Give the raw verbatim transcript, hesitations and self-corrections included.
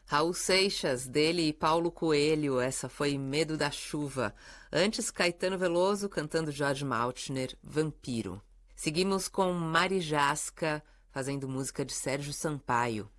Raul Seixas, dele e Paulo Coelho, essa foi Medo da Chuva. Antes, Caetano Veloso cantando Jorge Maltner, Vampiro. Seguimos com Mari Jasca, fazendo música de Sérgio Sampaio.